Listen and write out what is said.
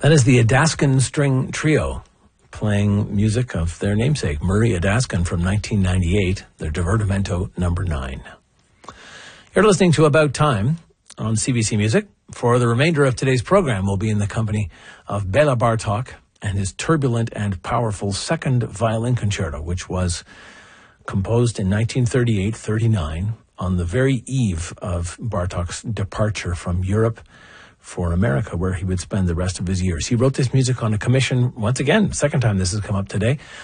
That is the Adaskin String Trio playing music of their namesake, Murray Adaskin, from 1998, their Divertimento number 9. You're listening to About Time on CBC Music. For the remainder of today's program, we'll be in the company of Bela Bartok and his turbulent and powerful second violin concerto, which was composed in 1938-39 on the very eve of Bartok's departure from Europe for America, where he would spend the rest of his years. He wrote this music on a commission, once again, second time this has come up today,